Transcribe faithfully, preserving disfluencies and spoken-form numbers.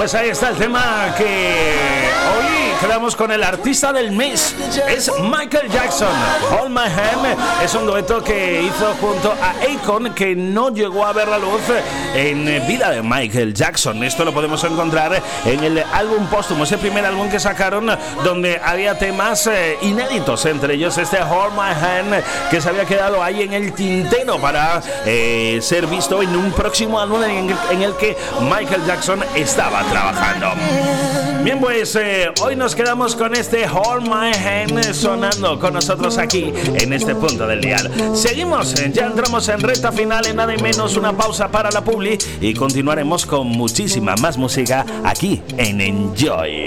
Pues ahí está el tema que hoy quedamos con el artista del mes. Es Michael Jackson. Hold My Hand es un dueto que hizo junto a Akon, que no llegó a ver la luz en vida de Michael Jackson. Esto lo podemos encontrar en el álbum póstumo, ese primer álbum que sacaron, donde había temas eh, inéditos, entre ellos este Hold My Hand, que se había quedado ahí en el tintero para eh, ser visto en un próximo álbum en el, en el que Michael Jackson estaba trabajando. Bien, pues eh, hoy nos quedamos con este Hold My Hand sonando con nosotros aquí en este punto del dial. Seguimos, eh, ya entramos en recta final, en nada y menos una pausa para la publi y continuaremos con muchísima más música aquí en Enjoy.